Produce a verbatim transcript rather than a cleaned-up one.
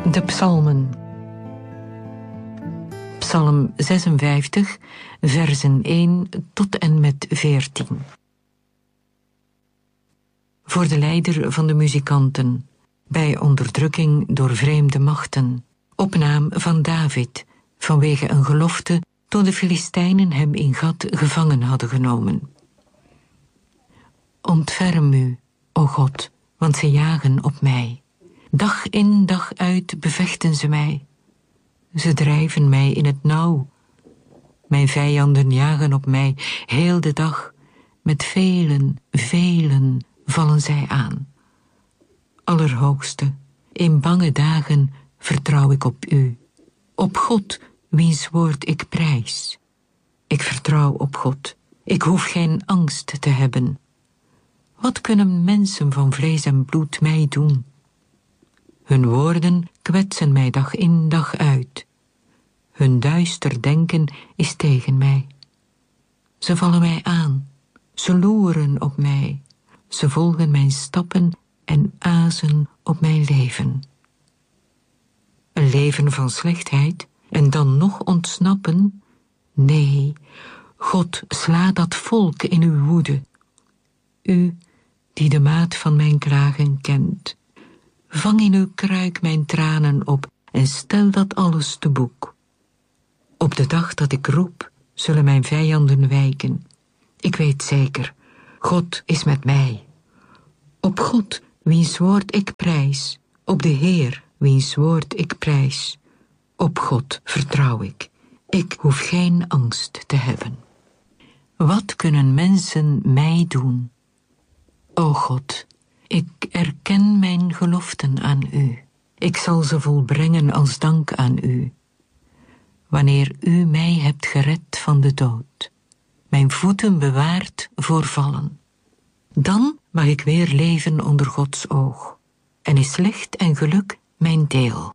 De psalmen. Psalm zesenvijftig, versen één tot en met veertien. Voor de leider van de muzikanten, bij onderdrukking door vreemde machten, op naam van David, vanwege een gelofte toen de Filistijnen hem in Gat gevangen hadden genomen. Ontferm u, o God, want ze jagen op mij. Dag in, dag uit bevechten ze mij. Ze drijven mij in het nauw. Mijn vijanden jagen op mij heel de dag. Met velen, velen vallen zij aan. Allerhoogste, in bange dagen vertrouw ik op u. Op God, wiens woord ik prijs. Ik vertrouw op God. Ik hoef geen angst te hebben. Wat kunnen mensen van vlees en bloed mij doen? Hun woorden kwetsen mij dag in dag uit. Hun duister denken is tegen mij. Ze vallen mij aan, ze loeren op mij. Ze volgen mijn stappen en azen op mijn leven. Een leven van slechtheid en dan nog ontsnappen? Nee, God, sla dat volk in uw woede. U, die de maat van mijn klagen kent. Vang in uw kruik mijn tranen op en stel dat alles te boek. Op de dag dat ik roep, zullen mijn vijanden wijken. Ik weet zeker, God is met mij. Op God, wiens woord ik prijs. Op de Heer, wiens woord ik prijs. Op God vertrouw ik. Ik hoef geen angst te hebben. Wat kunnen mensen mij doen? O God, ik erken mijn geloften aan u. Ik zal ze volbrengen als dank aan u. Wanneer u mij hebt gered van de dood, mijn voeten bewaard voor vallen, dan mag ik weer leven onder Gods oog en is licht en geluk mijn deel.